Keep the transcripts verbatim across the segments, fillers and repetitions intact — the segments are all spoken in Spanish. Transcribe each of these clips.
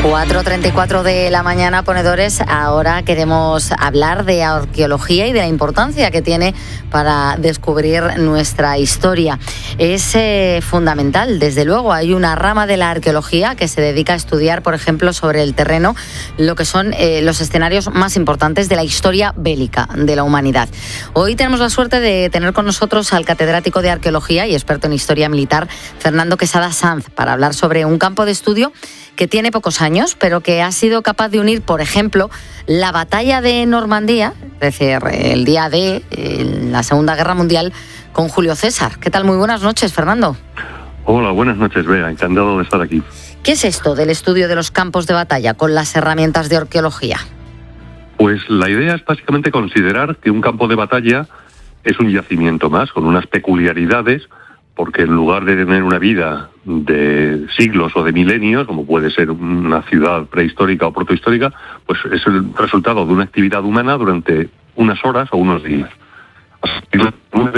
cuatro treinta y cuatro de la mañana, ponedores. Ahora queremos hablar de arqueología y de la importancia que tiene para descubrir nuestra historia. Es eh, fundamental, desde luego. Hay una rama de la arqueología que se dedica a estudiar, por ejemplo, sobre el terreno, lo que son eh, los escenarios más importantes de la historia bélica de la humanidad. Hoy tenemos la suerte de tener con nosotros al catedrático de arqueología y experto en historia militar, Fernando Quesada Sanz, para hablar sobre un campo de estudio que tiene pocos años, pero que ha sido capaz de unir, por ejemplo, la batalla de Normandía, es decir, el día de la Segunda Guerra Mundial, con Julio César. ¿Qué tal? Muy buenas noches, Fernando. Hola, buenas noches, Bea. Encantado de estar aquí. ¿Qué es esto del estudio de los campos de batalla con las herramientas de arqueología? Pues la idea es básicamente considerar que un campo de batalla es un yacimiento más, con unas peculiaridades, porque en lugar de tener una vida de siglos o de milenios, como puede ser una ciudad prehistórica o protohistórica, pues es el resultado de una actividad humana durante unas horas o unos días. Hasta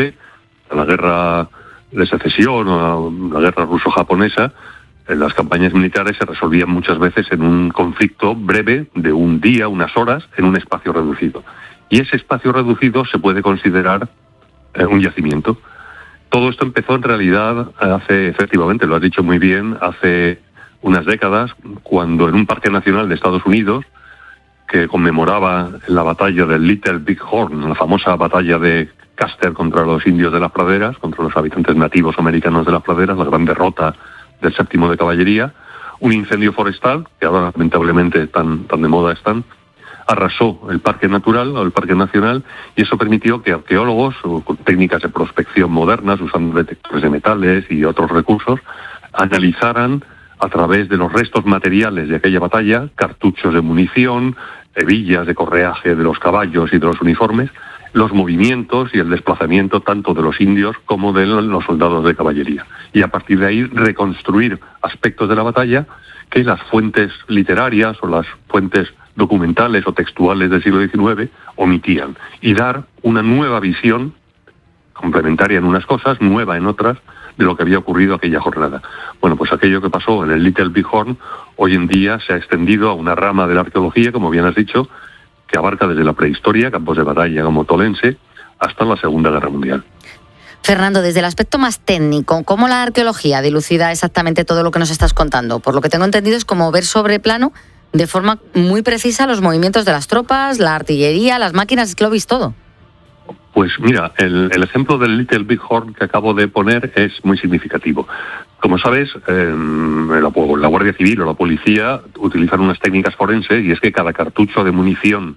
la guerra de secesión o la guerra ruso-japonesa, las campañas militares se resolvían muchas veces en un conflicto breve de un día, unas horas, en un espacio reducido. Y ese espacio reducido se puede considerar eh, un yacimiento. Todo esto empezó en realidad hace, efectivamente, lo has dicho muy bien, hace unas décadas, cuando en un parque nacional de Estados Unidos, que conmemoraba la batalla del Little Big Horn, la famosa batalla de Custer contra los indios de las praderas, contra los habitantes nativos americanos de las praderas, la gran derrota del séptimo de caballería, un incendio forestal, que ahora lamentablemente tan, tan de moda están, arrasó el parque natural o el parque nacional, y eso permitió que arqueólogos, con técnicas de prospección modernas, usando detectores de metales y otros recursos, analizaran a través de los restos materiales de aquella batalla, cartuchos de munición, hebillas de correaje de los caballos y de los uniformes, los movimientos y el desplazamiento tanto de los indios como de los soldados de caballería. Y a partir de ahí reconstruir aspectos de la batalla que las fuentes literarias o las fuentes documentales o textuales del siglo diecinueve omitían, y dar una nueva visión, complementaria en unas cosas, nueva en otras, de lo que había ocurrido aquella jornada. Bueno, pues aquello que pasó en el Little Big Horn, hoy en día se ha extendido a una rama de la arqueología, como bien has dicho, que abarca desde la prehistoria, campos de batalla como Tolense, hasta la Segunda Guerra Mundial. Fernando, desde el aspecto más técnico, ¿cómo la arqueología dilucida exactamente todo lo que nos estás contando? Por lo que tengo entendido es como ver sobre plano de forma muy precisa los movimientos de las tropas, la artillería, las máquinas, es que lo veis todo. Pues mira, el, el ejemplo del Little Big Horn que acabo de poner es muy significativo. Como sabes, eh, la, la Guardia Civil o la policía utilizan unas técnicas forenses, y es que cada cartucho de munición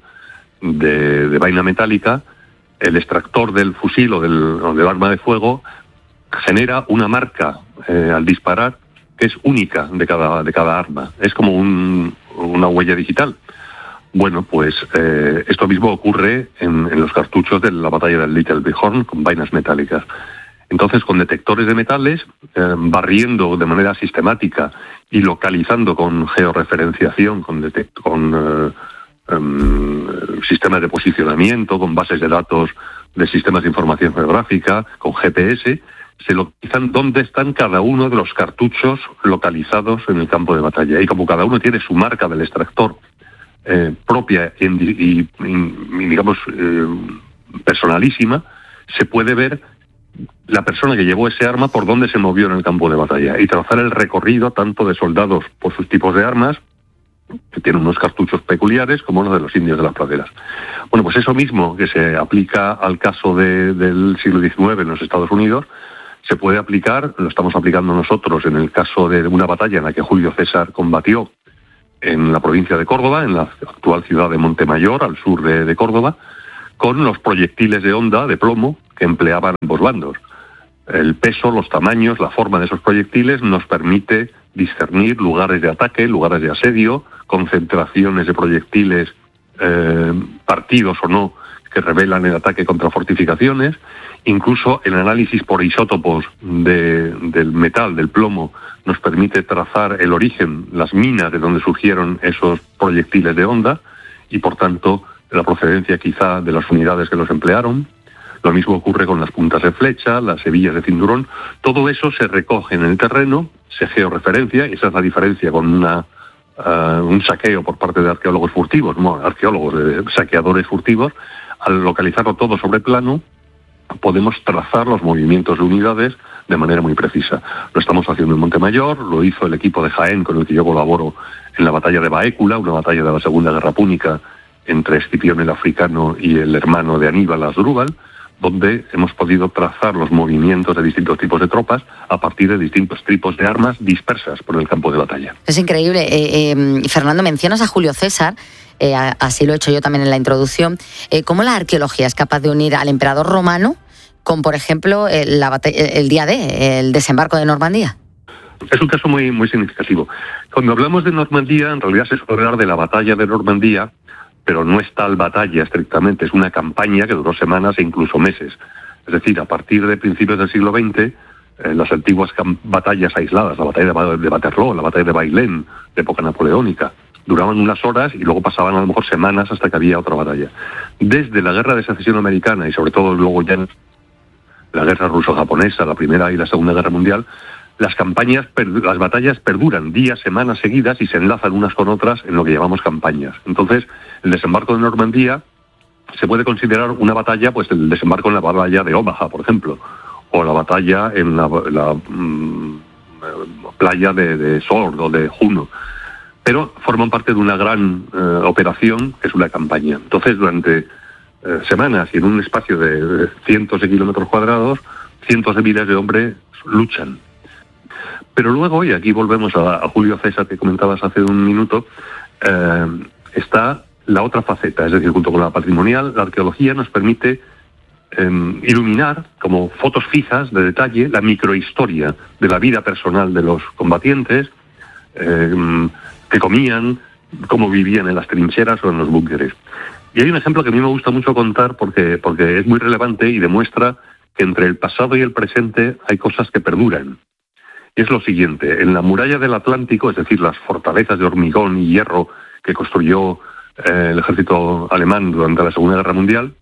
de, de vaina metálica, el extractor del fusil o del, o del arma de fuego genera una marca eh, al disparar que es única de cada, de cada arma. Es como un, una huella digital. Bueno, pues eh, esto mismo ocurre en, en los cartuchos de la batalla del Little Big Horn con vainas metálicas. Entonces, con detectores de metales, eh, barriendo de manera sistemática y localizando con georreferenciación, con, detect- con eh, um, sistemas de posicionamiento, con bases de datos de sistemas de información geográfica, con G P S, se localizan dónde están cada uno de los cartuchos localizados en el campo de batalla. Y como cada uno tiene su marca del extractor eh, propia y, y, y digamos, eh, personalísima, se puede ver la persona que llevó ese arma por dónde se movió en el campo de batalla y trazar el recorrido tanto de soldados por sus tipos de armas, que tienen unos cartuchos peculiares, como los de los indios de las praderas. Bueno, pues eso mismo que se aplica al caso de, del siglo diecinueve en los Estados Unidos, se puede aplicar, lo estamos aplicando nosotros en el caso de una batalla en la que Julio César combatió en la provincia de Córdoba, en la actual ciudad de Montemayor, al sur de, de Córdoba, con los proyectiles de honda, de plomo, que empleaban ambos bandos. El peso, los tamaños, la forma de esos proyectiles nos permite discernir lugares de ataque, lugares de asedio, concentraciones de proyectiles eh, partidos o no, que revelan el ataque contra fortificaciones. Incluso el análisis por isótopos de, del metal, del plomo, nos permite trazar el origen, las minas de donde surgieron esos proyectiles de honda, y por tanto la procedencia quizá de las unidades que los emplearon. Lo mismo ocurre con las puntas de flecha, las hebillas de cinturón. Todo eso se recoge en el terreno, se georreferencia, y esa es la diferencia con una uh, un saqueo por parte de arqueólogos furtivos, no, arqueólogos, de saqueadores furtivos. Al localizarlo todo sobre plano, podemos trazar los movimientos de unidades de manera muy precisa. Lo estamos haciendo en Montemayor, lo hizo el equipo de Jaén con el que yo colaboro en la batalla de Baécula, una batalla de la Segunda Guerra Púnica entre Escipión el Africano y el hermano de Aníbal, Asdrúbal, donde hemos podido trazar los movimientos de distintos tipos de tropas a partir de distintos tipos de armas dispersas por el campo de batalla. Es increíble. Eh, eh, Fernando, mencionas a Julio César, eh, así lo he hecho yo también en la introducción. Eh, ¿Cómo la arqueología es capaz de unir al emperador romano con, por ejemplo, el, la batalla, el día D, el desembarco de Normandía? Es un caso muy, muy significativo. Cuando hablamos de Normandía, en realidad se suele hablar de la batalla de Normandía, pero no es tal batalla estrictamente, es una campaña que duró semanas e incluso meses. Es decir, a partir de principios del siglo veinte, eh, las antiguas batallas aisladas, la batalla de, de Waterloo, la batalla de Bailén, de época napoleónica, duraban unas horas y luego pasaban a lo mejor semanas hasta que había otra batalla. Desde la Guerra de Secesión Americana y sobre todo luego ya en la Guerra Ruso-Japonesa, la Primera y la Segunda Guerra Mundial, las campañas, las batallas perduran días, semanas seguidas y se enlazan unas con otras en lo que llamamos campañas. Entonces, el desembarco de Normandía se puede considerar una batalla, pues el desembarco en la batalla de Omaha, por ejemplo, o la batalla en la, la mmm, playa de, de Sword o de Juno. Pero forman parte de una gran eh, operación que es una campaña. Entonces, durante eh, semanas y en un espacio de, de cientos de kilómetros cuadrados, cientos de miles de hombres luchan. Pero luego, y aquí volvemos a, a Julio César que comentabas hace un minuto, eh, está la otra faceta, es decir, junto con la patrimonial, la arqueología nos permite eh, iluminar como fotos fijas de detalle la microhistoria de la vida personal de los combatientes, eh, que comían, cómo vivían en las trincheras o en los búnkeres. Y hay un ejemplo que a mí me gusta mucho contar porque, porque es muy relevante y demuestra que entre el pasado y el presente hay cosas que perduran. Y es lo siguiente, en la muralla del Atlántico, es decir, las fortalezas de hormigón y hierro que construyó eh, el ejército alemán durante la Segunda Guerra Mundial,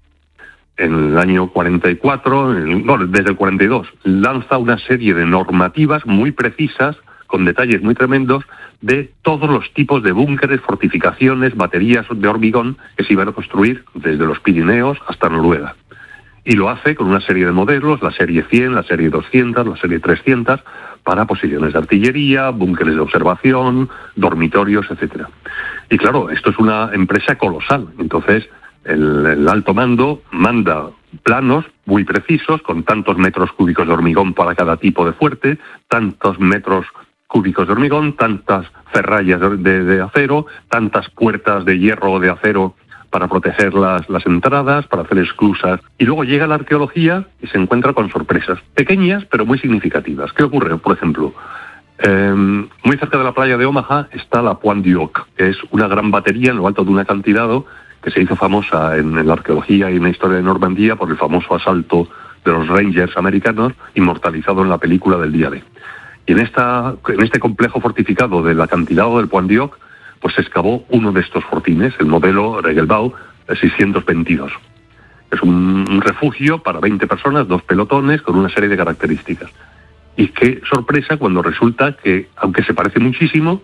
en el año cuarenta y cuatro, en, bueno, desde el cuarenta y dos, lanza una serie de normativas muy precisas, con detalles muy tremendos, de todos los tipos de búnkeres, fortificaciones, baterías de hormigón que se iban a construir desde los Pirineos hasta Noruega. Y lo hace con una serie de modelos, la serie cien, la serie doscientos, la serie trescientos, para posiciones de artillería, búnkeres de observación, dormitorios, etcétera. Y claro, esto es una empresa colosal. Entonces, el, el alto mando manda planos muy precisos, con tantos metros cúbicos de hormigón para cada tipo de fuerte, tantos metros cúbicos de hormigón, tantas ferrallas de, de, de acero, tantas puertas de hierro o de acero para proteger las, las entradas, para hacer esclusas. Y luego llega la arqueología y se encuentra con sorpresas pequeñas, pero muy significativas. ¿Qué ocurre? Por ejemplo, eh, muy cerca de la playa de Omaha está la Pointe du Hoc, que es una gran batería en lo alto de un acantilado que se hizo famosa en, en la arqueología y en la historia de Normandía por el famoso asalto de los Rangers americanos, inmortalizado en la película del día D. Y en, esta, en este complejo fortificado del acantilado del Pointe du Hoc, pues se excavó uno de estos fortines, el modelo Regelbau seiscientos veintidós. Es un, un refugio para veinte personas, dos pelotones, con una serie de características. Y qué sorpresa cuando resulta que, aunque se parece muchísimo,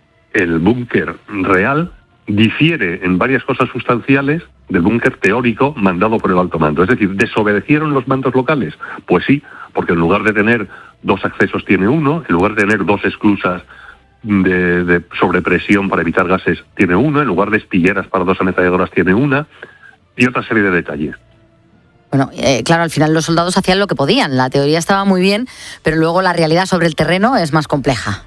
el búnker real difiere en varias cosas sustanciales del búnker teórico mandado por el alto mando. Es decir, ¿desobedecieron los mandos locales? Pues sí, porque en lugar de tener dos accesos tiene uno, en lugar de tener dos esclusas De, de sobrepresión para evitar gases tiene uno, en lugar de espilleras para dos ametralladoras tiene una, y otra serie de detalles. Bueno, eh, claro, al final los soldados hacían lo que podían, la teoría estaba muy bien, pero luego la realidad sobre el terreno es más compleja.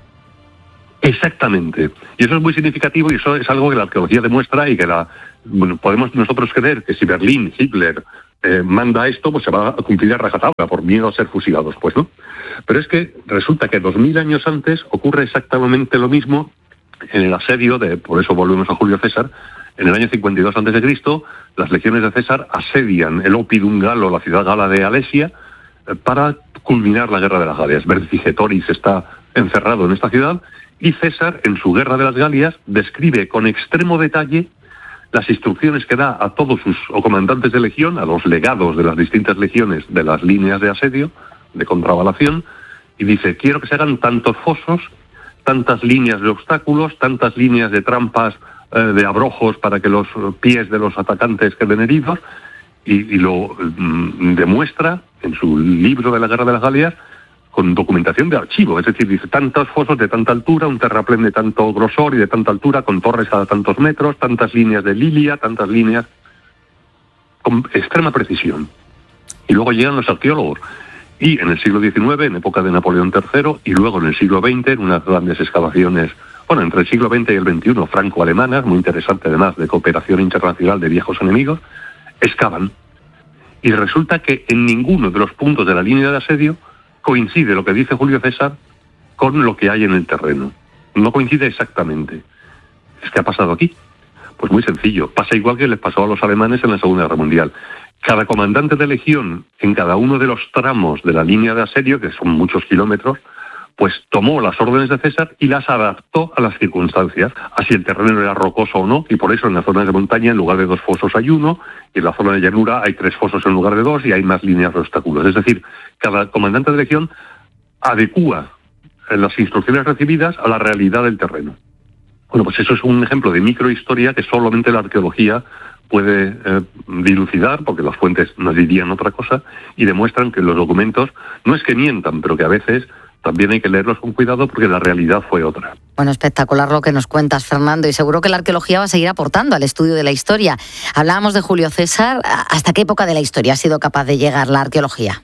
Exactamente, y eso es muy significativo y eso es algo que la arqueología demuestra y que la bueno, podemos nosotros creer que si Berlín, Hitler eh, manda esto, pues se va a cumplir a rajatabla por miedo a ser fusilados, pues no. Pero es que resulta que dos mil años antes ocurre exactamente lo mismo en el asedio de, por eso volvemos a Julio César, en el año cincuenta y dos antes de Cristo, las legiones de César asedian el Oppidum Galo, la ciudad gala de Alesia, para culminar la guerra de las Galias. Vercingetoris está encerrado en esta ciudad y César, en su guerra de las Galias, describe con extremo detalle las instrucciones que da a todos sus o comandantes de legión, a los legados de las distintas legiones de las líneas de asedio, de contravalación, y dice, quiero que se hagan tantos fosos tantas líneas de obstáculos, tantas líneas de trampas, eh, de abrojos para que los pies de los atacantes queden heridos, y, y lo mm, demuestra en su libro de la Guerra de las Galias con documentación de archivo, es decir, dice tantos fosos de tanta altura, un terraplén de tanto grosor y de tanta altura, con torres cada tantos metros, tantas líneas de lilia, tantas líneas, con extrema precisión. Y luego llegan los arqueólogos, y en el siglo diecinueve, en época de Napoleón tercero, y luego en el siglo veinte, en unas grandes excavaciones, bueno, entre el siglo veinte y el veintiuno, franco-alemanas, muy interesante además, de cooperación internacional de viejos enemigos, excavan. Y resulta que en ninguno de los puntos de la línea de asedio coincide lo que dice Julio César con lo que hay en el terreno. No coincide exactamente. ¿Qué ha pasado aquí? Pues muy sencillo. Pasa igual que les pasó a los alemanes en la Segunda Guerra Mundial. Cada comandante de legión, en cada uno de los tramos de la línea de asedio, que son muchos kilómetros, pues tomó las órdenes de César y las adaptó a las circunstancias, así el terreno era rocoso o no, y por eso en las zonas de montaña en lugar de dos fosos hay uno, y en la zona de llanura hay tres fosos en lugar de dos, y hay más líneas de obstáculos. Es decir, cada comandante de legión adecúa las instrucciones recibidas a la realidad del terreno. Bueno, pues eso es un ejemplo de microhistoria que solamente la arqueología puede eh, dilucidar, porque las fuentes nos dirían otra cosa, y demuestran que los documentos no es que mientan, pero que a veces también hay que leerlos con cuidado porque la realidad fue otra. Bueno, espectacular lo que nos cuentas, Fernando, y seguro que la arqueología va a seguir aportando al estudio de la historia. Hablábamos de Julio César. ¿Hasta qué época de la historia ha sido capaz de llegar la arqueología?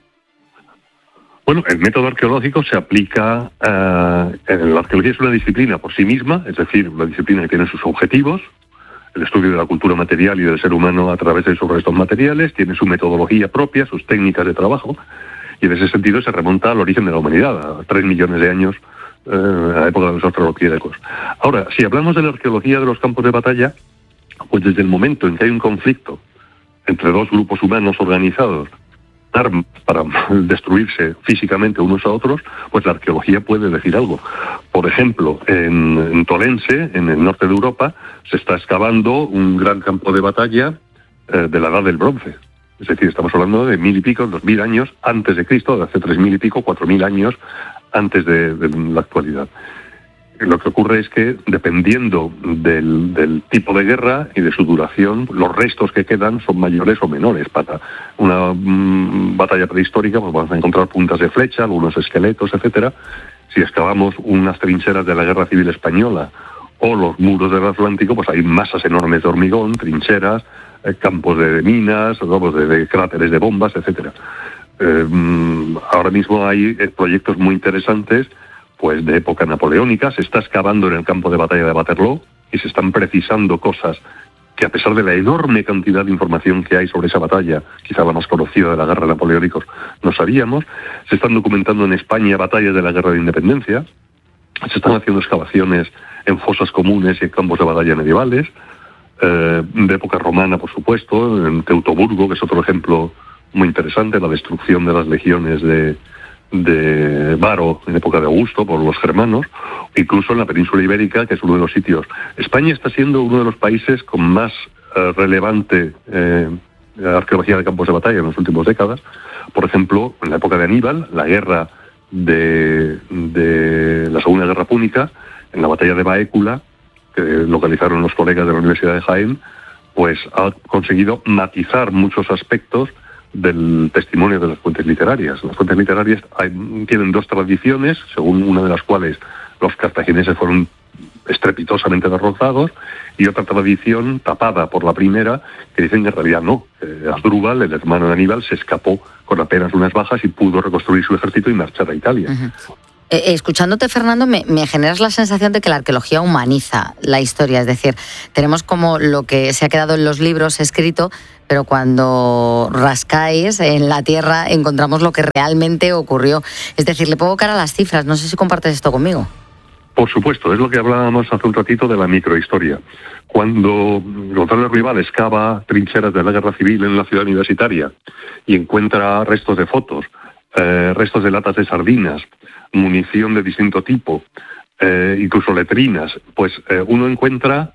Bueno, el método arqueológico se aplica... Eh, la arqueología es una disciplina por sí misma, es decir, una disciplina que tiene sus objetivos, el estudio de la cultura material y del ser humano a través de sus restos materiales, tiene su metodología propia, sus técnicas de trabajo, y en ese sentido se remonta al origen de la humanidad, a tres millones de años, eh, a la época de los australopithecus. Ahora, si hablamos de la arqueología de los campos de batalla, pues desde el momento en que hay un conflicto entre dos grupos humanos organizados, armas para destruirse físicamente unos a otros, pues la arqueología puede decir algo. Por ejemplo, en, en Tolense, en el norte de Europa, se está excavando un gran campo de batalla eh, de la Edad del Bronce. Es decir, estamos hablando de mil y pico, dos mil años antes de Cristo, de hace tres mil y pico, cuatro mil años antes de, de la actualidad. Lo que ocurre es que, dependiendo del, del tipo de guerra y de su duración, los restos que quedan son mayores o menores. Para una mmm, batalla prehistórica, pues vamos a encontrar puntas de flecha, algunos esqueletos, etcétera. Si excavamos unas trincheras de la Guerra Civil Española o los muros del Atlántico, pues hay masas enormes de hormigón, trincheras, eh, campos de, de minas, ¿no? de, de cráteres de bombas, etcétera. Eh, ahora mismo hay eh, proyectos muy interesantes, pues de época napoleónica. Se está excavando en el campo de batalla de Waterloo y se están precisando cosas que, a pesar de la enorme cantidad de información que hay sobre esa batalla, quizá la más conocida de la guerra de Napoleónicos, no sabíamos. Se están documentando en España batallas de la guerra de independencia. Se están haciendo excavaciones en fosas comunes y en campos de batalla medievales, eh, de época romana, por supuesto, en Teutoburgo, que es otro ejemplo muy interesante, la destrucción de las legiones de, de Varo en época de Augusto por los germanos, incluso en la península ibérica, que es uno de los sitios. España está siendo uno de los países con más eh, relevante eh, arqueología de campos de batalla en las últimas décadas. Por ejemplo, en la época de Aníbal, la guerra de, de la Segunda Guerra Púnica, en la batalla de Baécula, que localizaron los colegas de la Universidad de Jaén, pues ha conseguido matizar muchos aspectos del testimonio de las fuentes literarias. Las fuentes literarias hay, tienen dos tradiciones, según una de las cuales los cartagineses fueron estrepitosamente derrotados, y otra tradición tapada por la primera, que dicen que en realidad no. Eh, Asdrúbal, el hermano de Aníbal, se escapó con apenas unas bajas y pudo reconstruir su ejército y marchar a Italia. Uh-huh. Eh, escuchándote, Fernando, me, me generas la sensación de que la arqueología humaniza la historia. Es decir, tenemos como lo que se ha quedado en los libros escrito, pero cuando rascáis en la tierra encontramos lo que realmente ocurrió. Es decir, le pongo cara a las cifras. No sé si compartes esto conmigo. Por supuesto, es lo que hablábamos hace un ratito de la microhistoria. Cuando Gonzalo Rival excava trincheras de la Guerra Civil en la ciudad universitaria y encuentra restos de fotos, eh, restos de latas de sardinas, munición de distinto tipo, eh, incluso letrinas, pues eh, uno encuentra,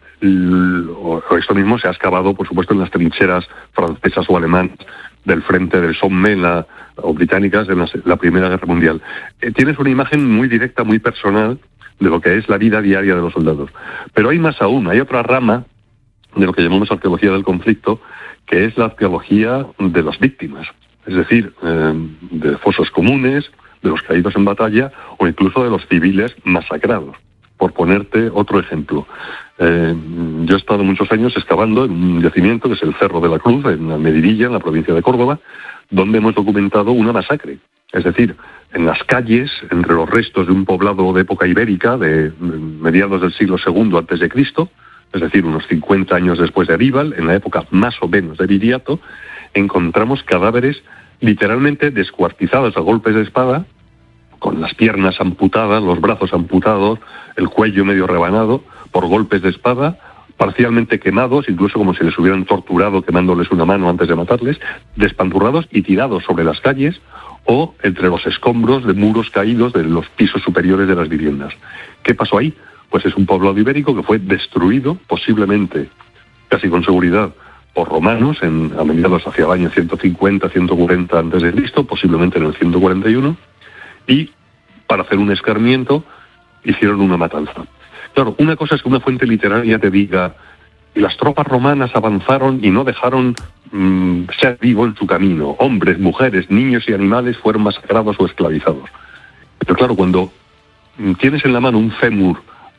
o esto mismo se ha excavado, por supuesto, en las trincheras francesas o alemanas del frente del Somme la, o británicas en la, la Primera Guerra Mundial. Eh, tienes una imagen muy directa, muy personal, de lo que es la vida diaria de los soldados. Pero hay más aún, hay otra rama de lo que llamamos arqueología del conflicto, que es la arqueología de las víctimas, es decir, eh, de fosos comunes, de los caídos en batalla o incluso de los civiles masacrados. Por ponerte otro ejemplo, eh, yo he estado muchos años excavando en un yacimiento que es el Cerro de la Cruz, en Medinilla, en la provincia de Córdoba, donde hemos documentado una masacre. Es decir, en las calles, entre los restos de un poblado de época ibérica, de mediados del siglo segundo antes de Cristo, es decir, unos cincuenta años después de Aníbal, en la época más o menos de Viriato, encontramos cadáveres literalmente descuartizados a golpes de espada, con las piernas amputadas, los brazos amputados, el cuello medio rebanado, por golpes de espada, parcialmente quemados, incluso como si les hubieran torturado quemándoles una mano antes de matarles, despanturrados y tirados sobre las calles o entre los escombros de muros caídos de los pisos superiores de las viviendas. ¿Qué pasó ahí? Pues es un poblado ibérico que fue destruido, posiblemente, casi con seguridad, por romanos en, a mediados hacia el año ciento cincuenta, ciento cuarenta antes de Cristo, posiblemente en el ciento cuarenta y uno, y para hacer un escarmiento hicieron una matanza. Claro, una cosa es que una fuente literaria te diga y las tropas romanas avanzaron y no dejaron mmm, ser vivo en su camino. Hombres, mujeres, niños y animales fueron masacrados o esclavizados. Pero claro, cuando tienes en la mano un fémur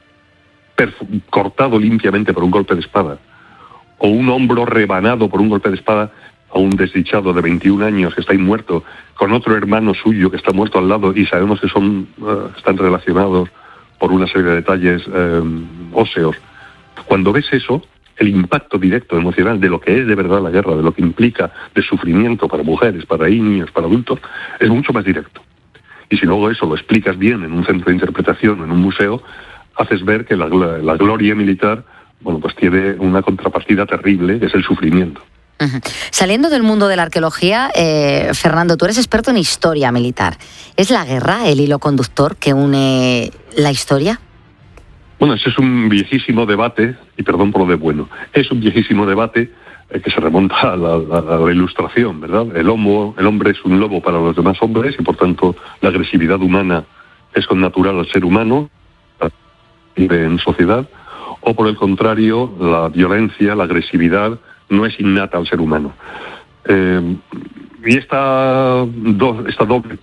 cortado limpiamente por un golpe de espada, o un hombro rebanado por un golpe de espada a un desdichado de veintiún años que está ahí muerto, con otro hermano suyo que está muerto al lado y sabemos que son uh, están relacionados por una serie de detalles um, óseos. Cuando ves eso, el impacto directo emocional de lo que es de verdad la guerra, de lo que implica de sufrimiento para mujeres, para niños, para adultos, es mucho más directo. Y si luego eso lo explicas bien en un centro de interpretación o en un museo, haces ver que la, la, la gloria militar, bueno, pues tiene una contrapartida terrible, que es el sufrimiento. Uh-huh. Saliendo del mundo de la arqueología, eh, Fernando, tú eres experto en historia militar. ¿Es la guerra el hilo conductor que une la historia? Bueno, ese es un viejísimo debate, y perdón por lo de bueno, es un viejísimo debate eh, que se remonta a la, a la Ilustración, ¿verdad? El, homo, el hombre es un lobo para los demás hombres y por tanto la agresividad humana es connatural al ser humano, vive en sociedad, o por el contrario, la violencia, la agresividad no es innata al ser humano. Eh, y esta, do, esta doble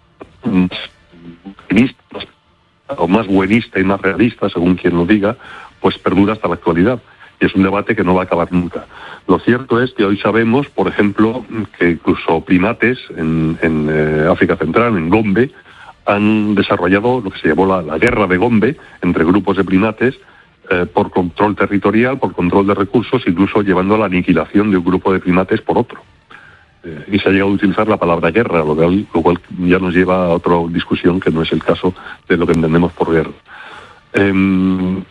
o más buenista y más realista, según quien lo diga, pues perdura hasta la actualidad. Y es un debate que no va a acabar nunca. Lo cierto es que hoy sabemos, por ejemplo, que incluso primates en, en eh, África Central, en Gombe, han desarrollado lo que se llamó la, la guerra de Gombe entre grupos de primates eh, por control territorial, por control de recursos, incluso llevando a la aniquilación de un grupo de primates por otro. Eh, y se ha llegado a utilizar la palabra guerra, lo cual, lo cual ya nos lleva a otra discusión que no es el caso de lo que entendemos por guerra. Eh,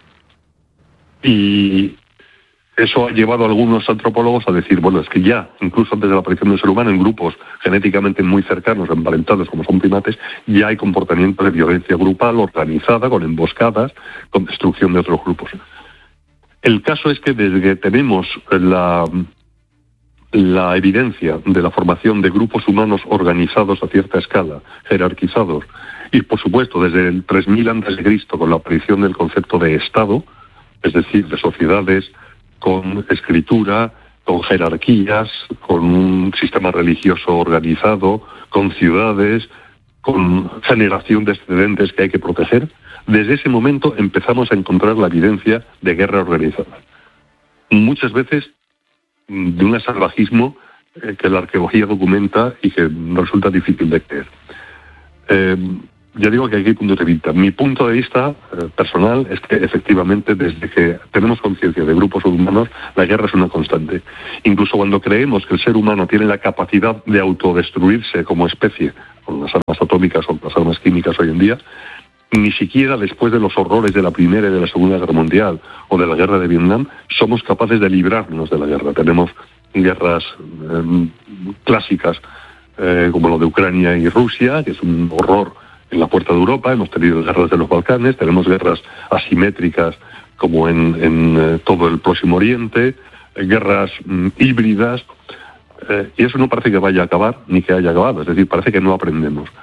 y eso ha llevado a algunos antropólogos a decir, bueno, es que ya, incluso antes de la aparición del ser humano, en grupos genéticamente muy cercanos, emparentados como son primates, ya hay comportamientos de violencia grupal organizada, con emboscadas, con destrucción de otros grupos. El caso es que desde que tenemos la, la evidencia de la formación de grupos humanos organizados a cierta escala, jerarquizados, y por supuesto desde el tres mil antes de Cristo con la aparición del concepto de Estado, es decir, de sociedades con escritura, con jerarquías, con un sistema religioso organizado, con ciudades, con generación de excedentes que hay que proteger. Desde ese momento empezamos a encontrar la evidencia de guerra organizada. Muchas veces de un salvajismo eh, que la arqueología documenta y que resulta difícil de creer. Eh, Ya digo que aquí hay puntos de vista. Mi punto de vista eh, personal es que efectivamente desde que tenemos conciencia de grupos humanos, la guerra es una constante. Incluso cuando creemos que el ser humano tiene la capacidad de autodestruirse como especie, con las armas atómicas o las armas químicas hoy en día, ni siquiera después de los horrores de la Primera y de la Segunda Guerra Mundial o de la Guerra de Vietnam, somos capaces de librarnos de la guerra. Tenemos guerras eh, clásicas eh, como lo de Ucrania y Rusia, que es un horror en la puerta de Europa, hemos tenido guerras de los Balcanes, tenemos guerras asimétricas como en, en eh, todo el Próximo Oriente, eh, guerras mm, híbridas, eh, y eso no parece que vaya a acabar ni que haya acabado, es decir, parece que no aprendemos.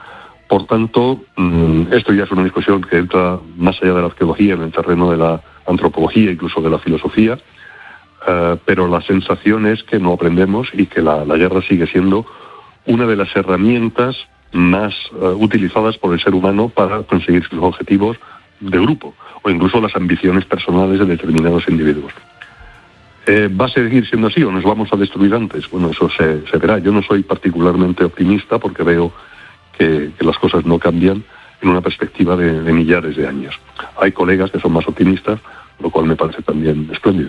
Por tanto, esto ya es una discusión que entra más allá de la arqueología, en el terreno de la antropología, incluso de la filosofía, uh, pero la sensación es que no aprendemos y que la, la guerra sigue siendo una de las herramientas más uh, utilizadas por el ser humano para conseguir sus objetivos de grupo, o incluso las ambiciones personales de determinados individuos. Eh, ¿Va a seguir siendo así o nos vamos a destruir antes? Bueno, eso se, se verá. Yo no soy particularmente optimista porque veo que, que las cosas no cambian en una perspectiva de, de millares de años. Hay colegas que son más optimistas, lo cual me parece también espléndido.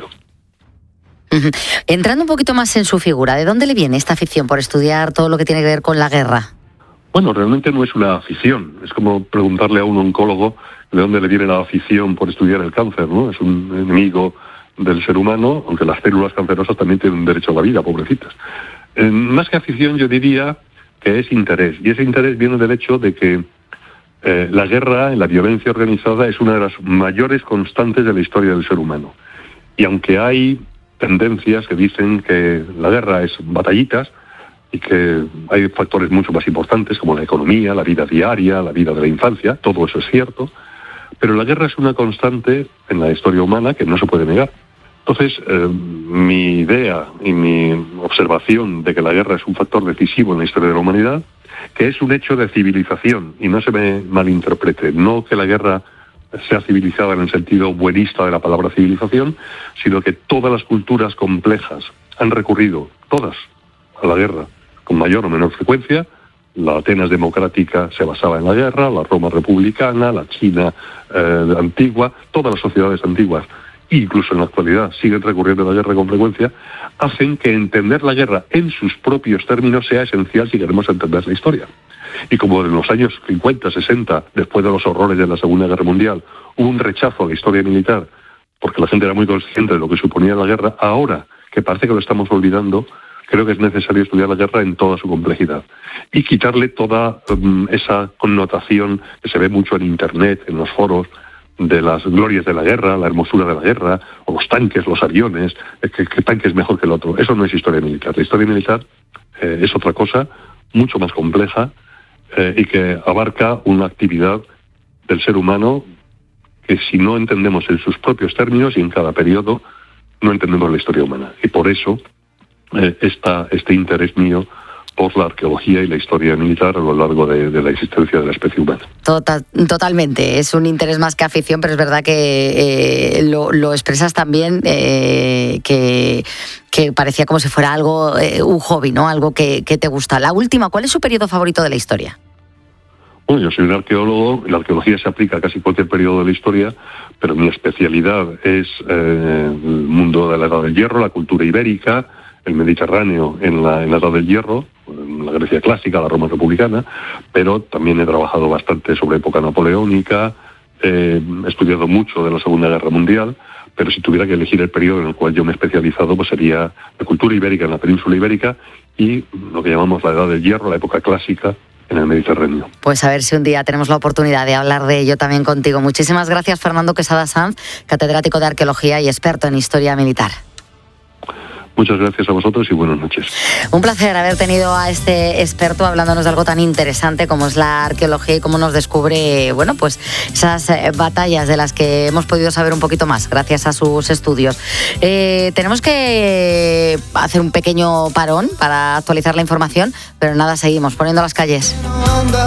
Uh-huh. Entrando un poquito más en su figura, ¿de dónde le viene esta afición por estudiar todo lo que tiene que ver con la guerra? Bueno, realmente no es una afición. Es como preguntarle a un oncólogo de dónde le viene la afición por estudiar el cáncer, ¿no? Es un enemigo del ser humano, aunque las células cancerosas también tienen derecho a la vida, pobrecitas. Eh, más que afición, yo diría que es interés. Y ese interés viene del hecho de que eh, la guerra, la violencia organizada, es una de las mayores constantes de la historia del ser humano. Y aunque hay tendencias que dicen que la guerra es batallitas y que hay factores mucho más importantes como la economía, la vida diaria, la vida de la infancia, todo eso es cierto, pero la guerra es una constante en la historia humana que no se puede negar. Entonces, eh, mi idea y mi observación de que la guerra es un factor decisivo en la historia de la humanidad, que es un hecho de civilización, y no se me malinterprete, no que la guerra sea civilizada en el sentido buenista de la palabra civilización, sino que todas las culturas complejas han recurrido, todas, a la guerra, con mayor o menor frecuencia. La Atenas democrática se basaba en la guerra, la Roma republicana, la China eh, antigua, todas las sociedades antiguas, incluso en la actualidad, siguen recurriendo a la guerra con frecuencia, hacen que entender la guerra en sus propios términos sea esencial si queremos entender la historia. Y como en los años cincuenta, sesenta, después de los horrores de la Segunda Guerra Mundial, hubo un rechazo a la historia militar, porque la gente era muy consciente de lo que suponía la guerra, ahora que parece que lo estamos olvidando, creo que es necesario estudiar la guerra en toda su complejidad y quitarle toda um, esa connotación que se ve mucho en Internet, en los foros, de las glorias de la guerra, la hermosura de la guerra, o los tanques, los aviones, que, que tanque es mejor que el otro. Eso no es historia militar. La historia militar eh, es otra cosa, mucho más compleja, eh, y que abarca una actividad del ser humano que si no entendemos en sus propios términos y en cada periodo, no entendemos la historia humana. Y por eso eh, esta, este interés mío por la arqueología y la historia militar a lo largo de, de la existencia de la especie humana. Total, totalmente, es un interés más que afición, pero es verdad que eh, lo, lo expresas también eh, que, que parecía como si fuera algo, eh, un hobby, ¿no? Algo que, que te gusta. La última, ¿cuál es su periodo favorito de la historia? Bueno, yo soy un arqueólogo, y la arqueología se aplica a casi cualquier periodo de la historia, pero mi especialidad es eh, el mundo de la Edad del Hierro, la cultura ibérica, el Mediterráneo en la, en la Edad del Hierro, en la Grecia clásica, la Roma republicana, pero también he trabajado bastante sobre época napoleónica, eh, he estudiado mucho de la Segunda Guerra Mundial, pero si tuviera que elegir el periodo en el cual yo me he especializado, pues sería la cultura ibérica en la península ibérica y lo que llamamos la Edad del Hierro, la época clásica en el Mediterráneo. Pues a ver si un día tenemos la oportunidad de hablar de ello también contigo. Muchísimas gracias, Fernando Quesada Sanz, catedrático de Arqueología y experto en Historia Militar. Muchas gracias a vosotros y buenas noches. Un placer haber tenido a este experto hablándonos de algo tan interesante como es la arqueología y cómo nos descubre, bueno, pues esas batallas de las que hemos podido saber un poquito más gracias a sus estudios. Eh, tenemos que hacer un pequeño parón para actualizar la información, pero nada, seguimos poniendo las calles.